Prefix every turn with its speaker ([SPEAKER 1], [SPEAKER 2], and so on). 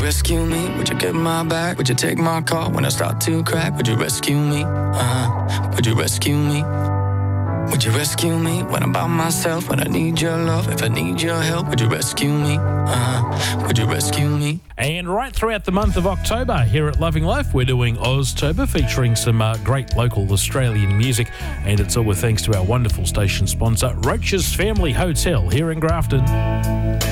[SPEAKER 1] rescue me? Would you get my back? Would you take my call when I start to crack? Would you rescue me? Would you rescue me? Would you rescue me when I'm by myself? When I need your love, if I need your help, would you rescue me? Would you rescue me?
[SPEAKER 2] And right throughout the month of October here at Loving Life, we're doing Oztober, featuring some great local Australian music. And it's all with thanks to our wonderful station sponsor, Roach's Family Hotel here in Grafton.